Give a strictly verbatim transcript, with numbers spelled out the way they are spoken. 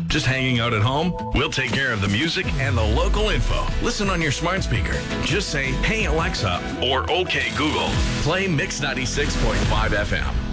Just hanging out at home? We'll take care of the music and the local info. Listen on your smart speaker. Just say, "Hey Alexa," or "Okay Google." Play Mix ninety-six point five F M.